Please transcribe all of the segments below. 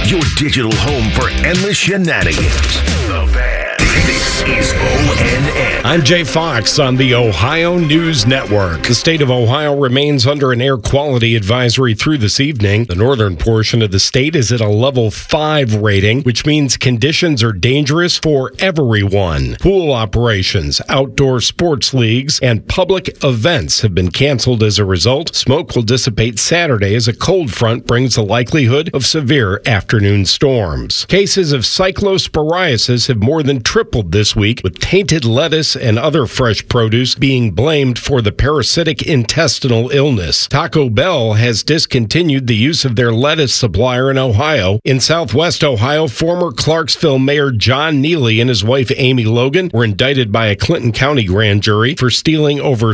Your digital home for endless shenanigans. The Fan. This is ONN. I'm Jay Fox on the Ohio News Network. The state of Ohio remains under an air quality advisory through this evening. The northern portion of the state is at a level 5 rating, which means conditions are dangerous for everyone. Pool operations, outdoor sports leagues, and public events have been canceled as a result. Smoke will dissipate Saturday as a cold front brings the likelihood of severe afternoon storms. Cases of cyclosporiasis have more than tripled this week, with tainted lettuce and other fresh produce being blamed for the parasitic intestinal illness. Taco Bell has discontinued the use of their lettuce supplier in Ohio. In Southwest Ohio, former Clarksville Mayor John Neely and his wife Amy Logan were indicted by a Clinton County grand jury for stealing over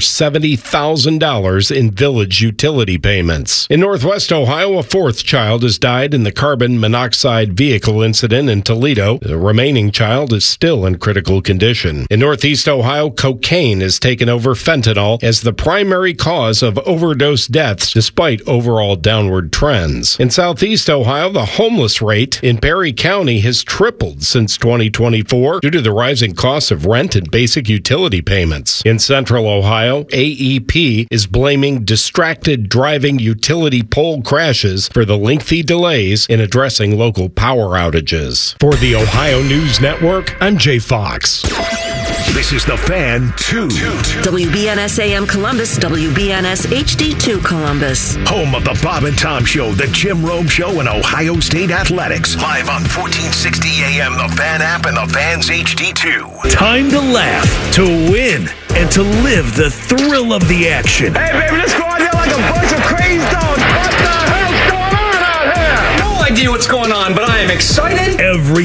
$70,000 in village utility payments. In Northwest Ohio, a fourth child has died in the carbon monoxide vehicle incident in Toledo. The remaining child is still in critical condition. In Northeast Ohio, cocaine has taken over fentanyl as the primary cause of overdose deaths, despite overall downward trends. In Southeast Ohio, the homeless rate in Perry County has tripled since 2024 due to the rising costs of rent and basic utility payments. In Central Ohio, AEP is blaming distracted driving utility pole crashes for the lengthy delays in addressing local power outages. For the Ohio News Network, I'm Jay Fox. This is The Fan 2. WBNS AM Columbus, WBNS HD2 Columbus. Home of the Bob and Tom Show, the Jim Rome Show, and Ohio State Athletics. Live on 1460 AM, the Fan app, and the Fan's HD2. Time to laugh, to win, and to live the thrill of the action. Hey, baby, let's go out there like a bunch of crazy dogs. What the hell's going on out here? No idea what's going on, but I am excited. Every